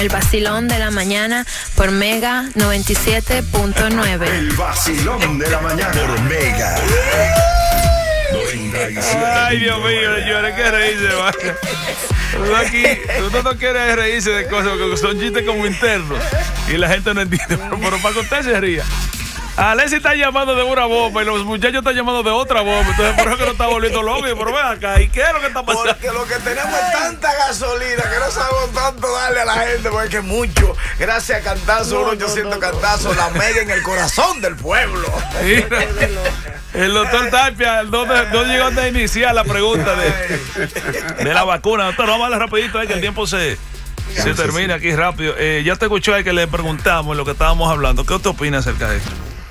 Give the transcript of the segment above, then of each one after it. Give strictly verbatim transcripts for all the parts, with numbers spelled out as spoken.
El vacilón de la mañana por Mega noventa y siete punto nueve. El vacilón de la mañana por Mega. Ay, Dios mío, señores, qué reírse, vaya. Uno aquí, uno no quiere reírse de cosas que son chistes como internos y la gente no entiende, pero, pero para que usted se ría. Alexis está llamando de una bomba y los muchachos están llamando de otra bomba. Entonces por eso que no está volviendo loco. Y pero ven acá, ¿y qué es lo que está pasando? Porque lo que tenemos es tanta gasolina que no sabemos tanto darle a la gente, porque es mucho. Gracias a Cantazo, no, uno ochocientos no, no, Cantazo, la Mega en el corazón del pueblo. Mira, el doctor Tapia, ¿dónde, dónde llegó a iniciar la pregunta de, de la vacuna? Doctor, vamos a darle rapidito, eh, que el tiempo se... Se termina aquí rápido. Eh, ya te escuchó ahí que le preguntamos lo que estábamos hablando. ¿Qué usted opina acerca de esto?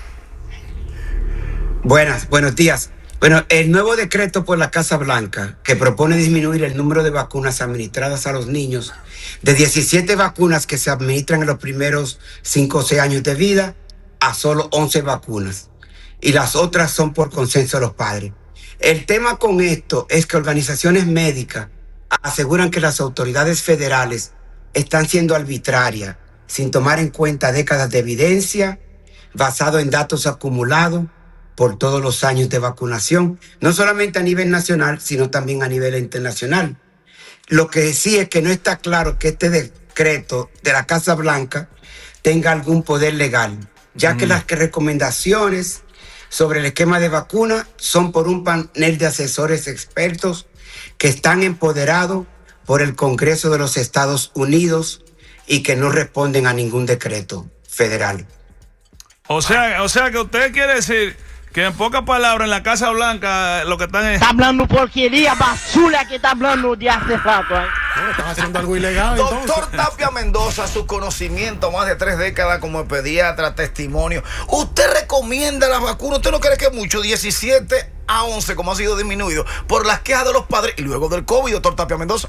Buenas, buenos días. Bueno, el nuevo decreto por la Casa Blanca que propone disminuir el número de vacunas administradas a los niños de diecisiete vacunas que se administran en los primeros cinco o seis años de vida a solo once vacunas. Y las otras son por consenso de los padres. El tema con esto es que organizaciones médicas aseguran que las autoridades federales están siendo arbitrarias, sin tomar en cuenta décadas de evidencia, basado en datos acumulados por todos los años de vacunación, no solamente a nivel nacional, sino también a nivel internacional. Lo que sí es que no está claro que este decreto de la Casa Blanca tenga algún poder legal, ya mm. que las recomendaciones sobre el esquema de vacuna son por un panel de asesores expertos que están empoderados por el Congreso de los Estados Unidos y que no responden a ningún decreto federal. O sea, o sea que usted quiere decir que en pocas palabras en la Casa Blanca lo que están es... Está hablando porquería, basura que está hablando de hace rato. ¿eh? No, están haciendo algo ilegal. Doctor entonces. Tapia Mendoza, su conocimiento, más de tres décadas como pediatra, testimonio. ¿Usted recomienda las vacunas? ¿Usted no cree que mucho? diecisiete a once, como ha sido disminuido por las quejas de los padres y luego del COVID, doctor Tapia Mendoza.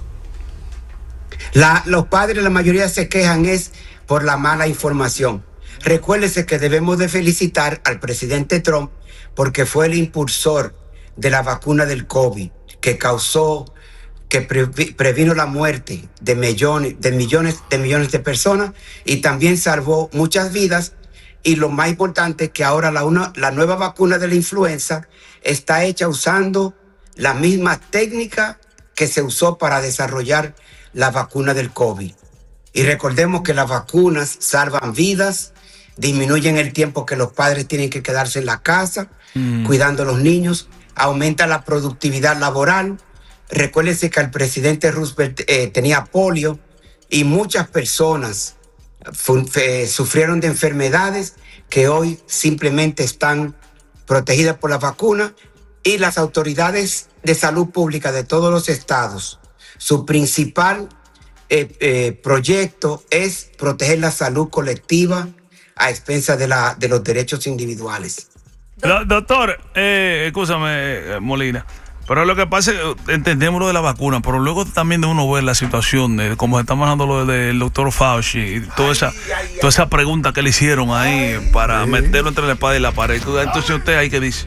La, los padres, la mayoría se quejan es por la mala información. Recuérdese que debemos de felicitar al presidente Trump porque fue el impulsor de la vacuna del COVID, que causó, que previ, previno la muerte de millones, de millones de millones de personas y también salvó muchas vidas. Y lo más importante es que ahora la, una, la nueva vacuna de la influenza está hecha usando la misma técnica que se usó para desarrollar la vacuna del COVID. Y recordemos que las vacunas salvan vidas, disminuyen el tiempo que los padres tienen que quedarse en la casa, mm. cuidando a los niños, aumenta la productividad laboral. Recuérdense que el presidente Roosevelt eh, tenía polio y muchas personas fu- fe- sufrieron de enfermedades que hoy simplemente están protegidas por la vacuna, y las autoridades de salud pública de todos los estados, su principal eh, eh, proyecto es proteger la salud colectiva a expensas de, la, de los derechos individuales. Do, doctor, eh, escúchame, Molina, pero lo que pasa es que entendemos lo de la vacuna, pero luego también de uno ver la situación, de cómo estamos hablando lo del doctor Fauci y toda esa, toda esa pregunta que le hicieron ahí para meterlo entre la espada y la pared. Entonces usted ahí, ¿qué dice?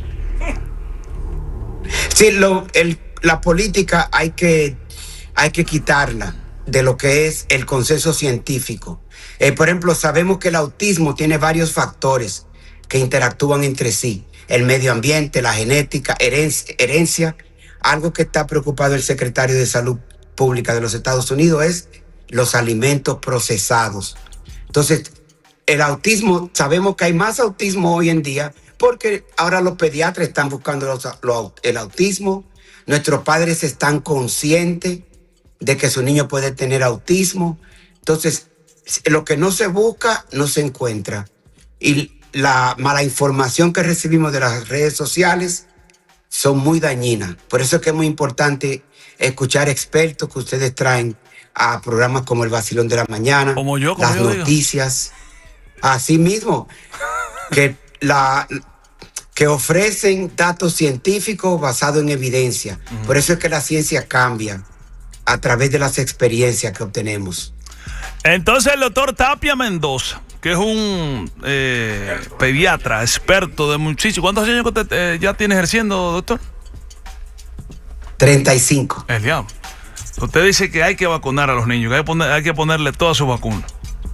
Sí, lo, el, la política hay que, hay que quitarla de lo que es el consenso científico. Eh, por ejemplo, sabemos que el autismo tiene varios factores que interactúan entre sí. El medio ambiente, la genética, herencia, herencia. Algo que está preocupado el secretario de Salud Pública de los Estados Unidos es los alimentos procesados. Entonces, el autismo, sabemos que hay más autismo hoy en día porque ahora los pediatras están buscando los, los, el autismo. Nuestros padres están conscientes de que su niño puede tener autismo. Entonces, lo que no se busca, no se encuentra. Y la mala información que recibimos de las redes sociales son muy dañinas. Por eso es que es muy importante escuchar expertos que ustedes traen a programas como El Vacilón de la Mañana, como yo, como las yo noticias. Así mismo, que, la, que ofrecen datos científicos basados en evidencia. Uh-huh. Por eso es que la ciencia cambia a través de las experiencias que obtenemos. Entonces el doctor Tapia Mendoza, que es un eh, pediatra, experto de muchísimo. ¿Cuántos años usted eh, ya tiene ejerciendo, doctor? treinta y cinco. El diablo. Usted dice que hay que vacunar a los niños, que hay que, poner, hay que ponerle todas sus vacunas.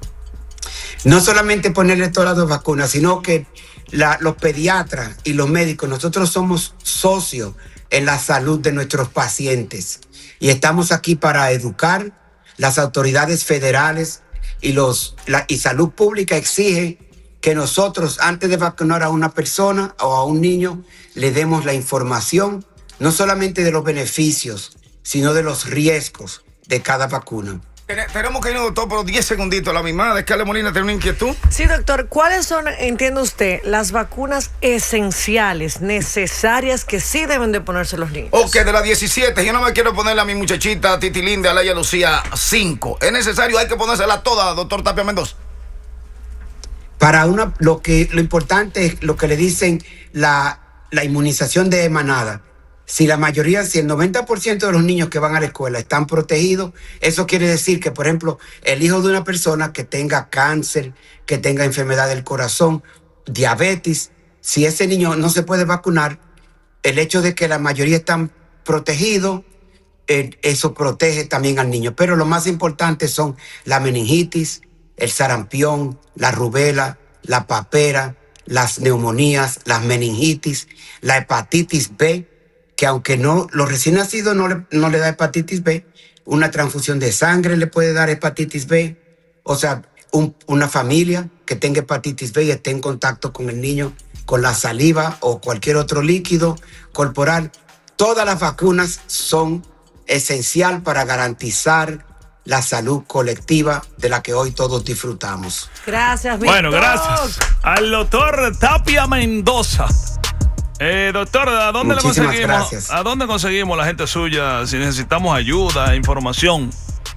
No solamente ponerle todas las vacunas, sino que la, los pediatras y los médicos, nosotros somos socios en la salud de nuestros pacientes y estamos aquí para educar. Las autoridades federales y, los, la, y salud pública exigen que nosotros, antes de vacunar a una persona o a un niño, le demos la información, no solamente de los beneficios, sino de los riesgos de cada vacuna. Tenemos que ir, doctor, por diez segunditos. La misma de Scarlett Molina tiene una inquietud. Sí, doctor. ¿Cuáles son, entiende usted, las vacunas esenciales, necesarias, que sí deben de ponerse los niños? Ok, de las diecisiete, yo no me quiero ponerle a mi muchachita Titi Linda, a Leia Lucía, cinco. ¿Es necesario? Hay que ponérsela toda, doctor Tapia Mendoza. Para una, lo que lo importante es lo que le dicen la, la inmunización de manada. Si la mayoría, si el noventa por ciento de los niños que van a la escuela están protegidos, eso quiere decir que, por ejemplo, el hijo de una persona que tenga cáncer, que tenga enfermedad del corazón, diabetes, si ese niño no se puede vacunar, el hecho de que la mayoría están protegidos, eh, eso protege también al niño. Pero lo más importante son la meningitis, el sarampión, la rubela, la papera, las neumonías, las meningitis, la hepatitis B, que aunque no, los recién nacidos no le, no le da hepatitis B, una transfusión de sangre le puede dar hepatitis B. O sea, un, una familia que tenga hepatitis B y esté en contacto con el niño, con la saliva o cualquier otro líquido corporal. Todas las vacunas son esencial para garantizar la salud colectiva de la que hoy todos disfrutamos. Gracias, mi Bueno, doctor. gracias al doctor Tapia Mendoza. Eh, doctor, ¿a dónde le Muchísimas conseguimos? gracias. ¿A dónde conseguimos la gente suya si necesitamos ayuda, información?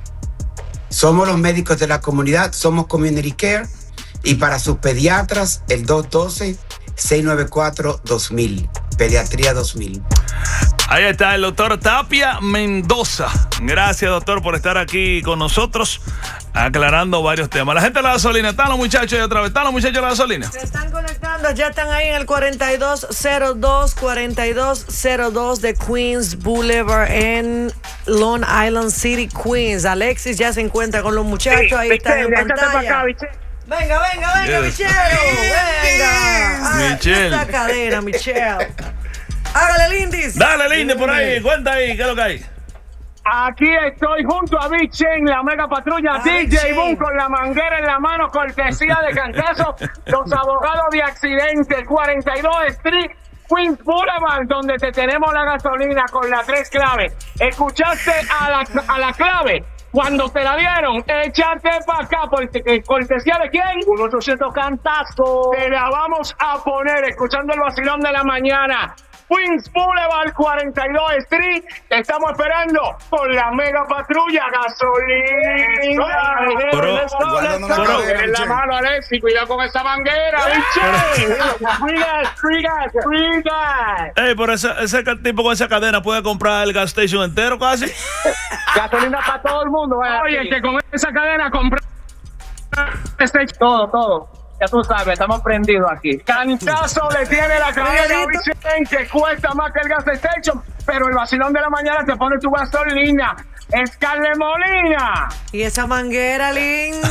Somos los médicos de la comunidad, somos Community Care, y para sus pediatras, el dos uno dos, seis nueve cuatro, dos mil, Pediatría dos mil. Ahí está el doctor Tapia Mendoza. Gracias, doctor, por estar aquí con nosotros, aclarando varios temas. La gente de la gasolina, ¿están los muchachos ahí otra vez? ¿Están los muchachos de la gasolina? Se están conectando, ya están ahí en el cuarenta y dos cero dos, cuarenta y dos cero dos de Queens Boulevard en Long Island City, Queens. Alexis ya se encuentra con los muchachos, ahí están en pantalla. Venga, venga, venga, Yes. Michelle. Venga. Haga Michelle. esta cadena, Michelle. Hágale, Lindis. Dale, Linde, por ahí, cuenta ahí, ¿qué es lo que hay? Aquí estoy junto a Big Chen, la mega patrulla, Ah, D Big J Chen. Boom con la manguera en la mano, cortesía de Cantazo, los abogados de accidentes, cuarenta y dos Street, Queens Boulevard, donde te tenemos la gasolina con las tres claves. ¿Escuchaste a la, a la clave? Cuando te la dieron, échate para acá, porque cortesía de quién? Un ochocientos Cantazo. Te la vamos a poner, escuchando el vacilón de la mañana. Queens Boulevard, cuarenta y dos Street, te estamos esperando con la mega patrulla gasolina. Pero- Let's go, let's go. Pero- En la mano, Alexi, cuidado con esa manguera, bicho. Free gas, free gas, free gas. Ey, pero ese, ese tipo con esa cadena puede comprar el gas station entero casi. Gasolina para todo el mundo. Oye, que con esa cadena compré este todo, todo. Ya tú sabes, estamos prendidos aquí. Cantazo le tiene la cadena a Vicente, que cuesta más que el gas station, pero el vacilón de la mañana te pone tu gasolina. Scarlett Molina. Y esa manguera, lindo.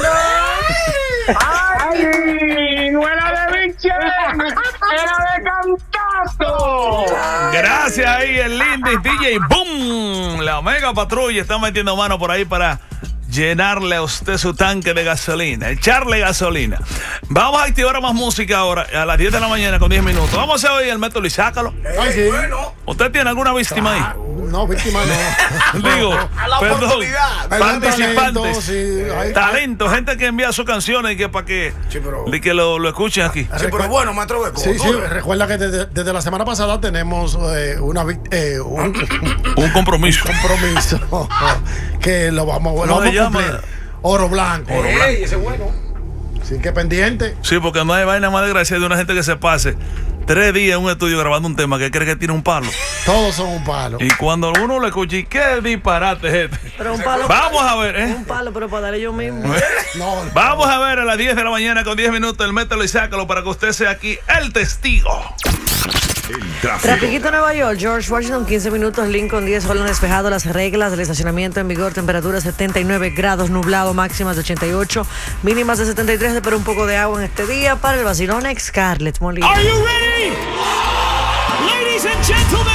¡Ay! No era de Vicente, era de Cantazo. Gracias ahí, el Lindis, D J Boom. La mega patrulla está metiendo mano por ahí para llenarle a usted su tanque de gasolina, echarle gasolina. Vamos a activar más música ahora, a las diez de la mañana con diez minutos. Vamos a oír el método y sácalo. Ay, sí. ¿Usted tiene alguna víctima ahí? No, víctima no. Digo, A la perdón, oportunidad. Hay participantes. talento, sí, hay- Talento, gente que envía sus canciones y que para que, Sí, pero- de que lo, lo escuchen aquí. Sí, pero bueno, maestro Beco. Sí, sí, tú- recuerda que desde, desde la semana pasada tenemos eh, una, vic- eh, un Un compromiso. compromiso que lo vamos, lo ¿Cómo vamos se a llama? cumplir. Oro blanco. Oro blanco. Ey, ese es bueno. Así que pendiente. Sí, porque no hay vaina más desgraciada de una gente que se pase tres días en un estudio grabando un tema que cree que tiene un palo. Todos son un palo. Y cuando uno lo escucha, ¿y qué disparate es este? Pero un palo. Vamos a ver, ¿eh? Un palo, pero para darle yo mismo. No, Vamos a ver a las diez de la mañana con diez minutos el mételo y sácalo para que usted sea aquí el testigo. El tráfico. Trafiquito Nueva York, George Washington, quince minutos, Lincoln diez, Holland despejado, las reglas del estacionamiento en vigor, temperatura setenta y nueve grados, nublado, máximas de ochenta y ocho, mínimas de setenta y tres, pero un poco de agua en este día para el vacilón Scarlett Molina. Are you ready? Ladies and gentlemen.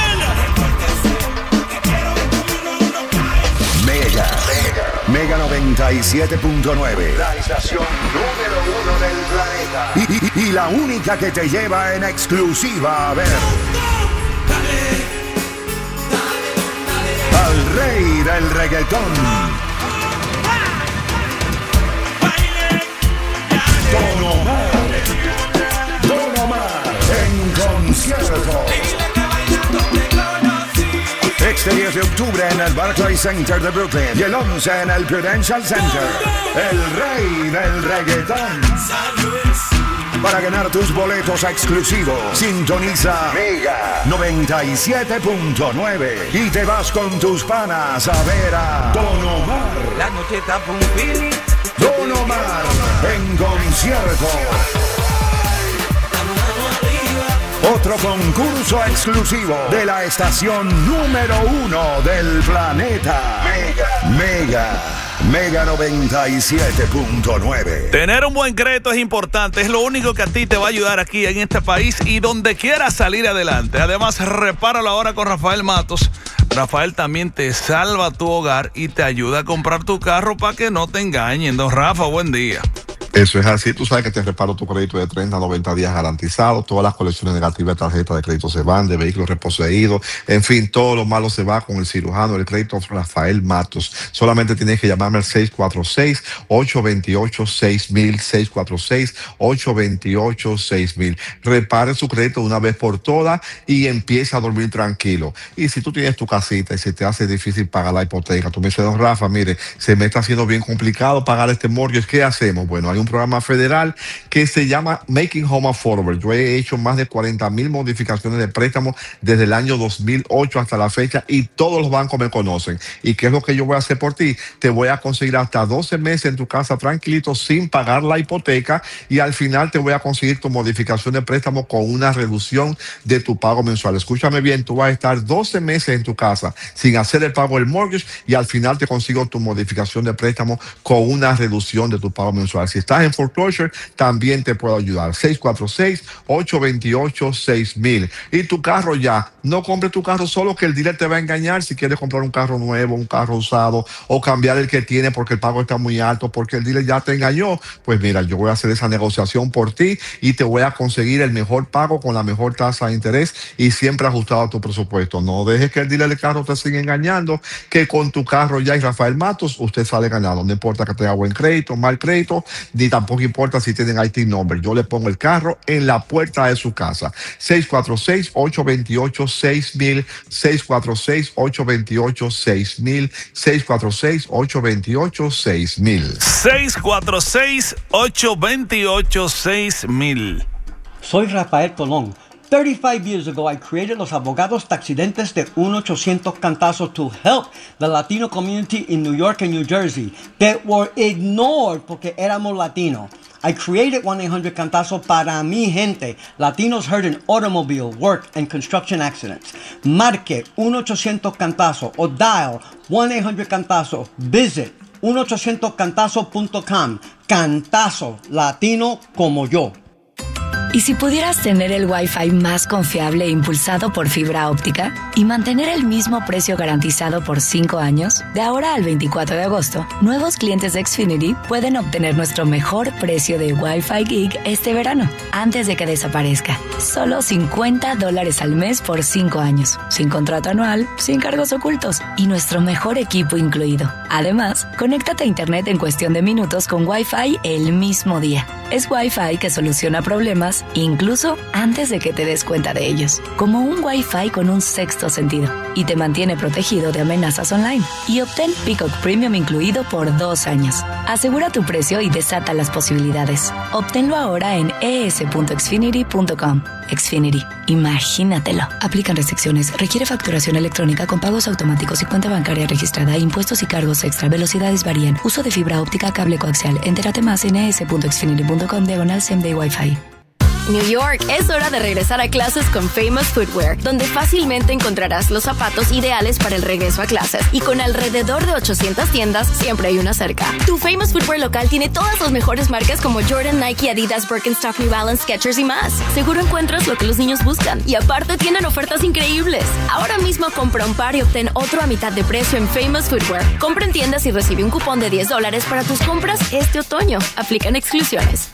Mega, Mega, Mega noventa y siete punto nueve. La estación número uno del planeta. Y, y, y la única que te lleva en exclusiva a ver al rey del reggaetón, Don Omar. Don Omar en concierto. Este diez de octubre en el Barclays Center de Brooklyn y el once en el Prudential Center. El rey del reggaetón. Para ganar tus boletos exclusivos, sintoniza Mega noventa y siete punto nueve y te vas con tus panas a ver a Don Omar. La noche está por un feeling. Don Omar en concierto. Otro concurso exclusivo de la estación número uno del planeta. Mega. Mega. Mega noventa y siete punto nueve. Tener un buen crédito es importante. Es lo único que a ti te va a ayudar aquí en este país y donde quieras salir adelante. Además, repáralo ahora con Rafael Matos. Rafael también te salva tu hogar y te ayuda a comprar tu carro para que no te engañen. Don Rafa, buen día. Eso es así, tú sabes que te reparo tu crédito de treinta a noventa días garantizado, todas las colecciones negativas de tarjeta de crédito se van, de vehículos reposeídos, en fin, todo lo malo se va con el cirujano del crédito Rafael Matos. Solamente tienes que llamarme al seis cuatro seis, ocho dos ocho, seis mil, seis cuatro seis, ocho dos ocho, seis mil. Repare su crédito de una vez por todas y empieza a dormir tranquilo. Y si tú tienes tu casita y se te hace difícil pagar la hipoteca, tú me dices, don Rafa, mire, se me está haciendo bien complicado pagar este mortgage, ¿qué hacemos? Bueno, hay un programa federal que se llama Making Home Affordable. Yo he hecho más de cuarenta mil modificaciones de préstamos desde el año dos mil ocho hasta la fecha y todos los bancos me conocen. ¿Y qué es lo que yo voy a hacer por ti? Te voy a conseguir hasta doce meses en tu casa tranquilito sin pagar la hipoteca y al final te voy a conseguir tu modificación de préstamo con una reducción de tu pago mensual. Escúchame bien, tú vas a estar doce meses en tu casa sin hacer el pago del mortgage y al final te consigo tu modificación de préstamo con una reducción de tu pago mensual. Si estás en foreclosure, también te puedo ayudar. seis cuatro seis, ocho dos ocho, seis mil. Y tu carro ya, no compres tu carro solo que el dealer te va a engañar si quieres comprar un carro nuevo, un carro usado o cambiar el que tiene porque el pago está muy alto, porque el dealer ya te engañó. Pues mira, yo voy a hacer esa negociación por ti y te voy a conseguir el mejor pago con la mejor tasa de interés y siempre ajustado a tu presupuesto. No dejes que el dealer del carro te siga engañando, que con tu carro ya y Rafael Matos usted sale ganado. No importa que tenga buen crédito, mal crédito, ni tampoco importa si tienen I T number. Yo le pongo el carro en la puerta de su casa. seis cuatro seis, ocho dos ocho, seis mil, seis cuatro seis, ocho dos ocho, seis mil, seis cuatro seis, ocho dos ocho, seis mil. seis cuatro seis, ocho dos ocho, seis mil. Soy Rafael Colón. thirty-five years ago, I created los abogados taxidentes de one ochocientos Cantazo to help the Latino community in New York and New Jersey that were ignored porque éramos latinos. I created one eight hundred Cantazo para mi gente, latinos hurt in automobile, work, and construction accidents. Marque one ochocientos Cantazo o dial one eight hundred Cantazo. Visit one ochocientos cantazo punto com. Cantazo, latino como yo. ¿Y si pudieras tener el Wi-Fi más confiable e impulsado por fibra óptica y mantener el mismo precio garantizado por cinco años? De ahora al veinticuatro de agosto, nuevos clientes de Xfinity pueden obtener nuestro mejor precio de Wi-Fi Gig este verano, antes de que desaparezca. Solo cincuenta dólares al mes por cinco años, sin contrato anual, sin cargos ocultos y nuestro mejor equipo incluido. Además, conéctate a Internet en cuestión de minutos con Wi-Fi el mismo día. Es Wi-Fi que soluciona problemas incluso antes de que te des cuenta de ellos, como un Wi-Fi con un sexto sentido, y te mantiene protegido de amenazas online. Y obtén Peacock Premium incluido por dos años. Asegura tu precio y desata las posibilidades. Obténlo ahora en e s punto xfinity punto com. Xfinity, imagínatelo. Aplican restricciones. Requiere facturación electrónica con pagos automáticos y cuenta bancaria registrada. Impuestos y cargos extra. Velocidades varían. Uso de fibra óptica, cable coaxial. Entérate más en e s punto xfinity punto com diagonal same day Wi-Fi. New York, es hora de regresar a clases con Famous Footwear, donde fácilmente encontrarás los zapatos ideales para el regreso a clases. Y con alrededor de ochocientas tiendas, siempre hay una cerca. Tu Famous Footwear local tiene todas las mejores marcas como Jordan, Nike, Adidas, Birkenstock, New Balance, Skechers y más. Seguro encuentras lo que los niños buscan. Y aparte tienen ofertas increíbles. Ahora mismo compra un par y obtén otro a mitad de precio en Famous Footwear. Compra en tiendas y recibe un cupón de diez dólares para tus compras este otoño. Aplican exclusiones.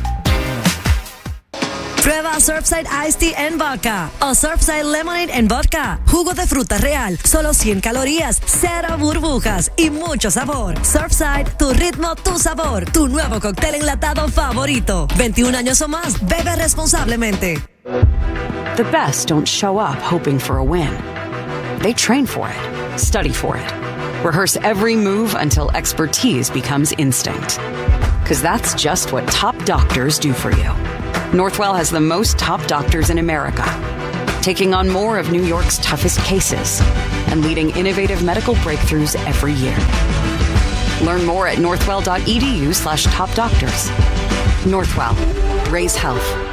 Prueba Surfside Iced Tea en vodka o Surfside Lemonade en vodka. Jugo de fruta real, solo cien calorías, cero burbujas y mucho sabor. Surfside, tu ritmo, tu sabor, tu nuevo cóctel enlatado favorito. veintiún años o más, bebe responsablemente. The best don't show up hoping for a win. They train for it, study for it, rehearse every move until expertise becomes instinct. Because that's just what top doctors do for you. Northwell has the most top doctors in America, taking on more of New York's toughest cases and leading innovative medical breakthroughs every year. Learn more at northwell.edu slash top doctors. Northwell, raise health.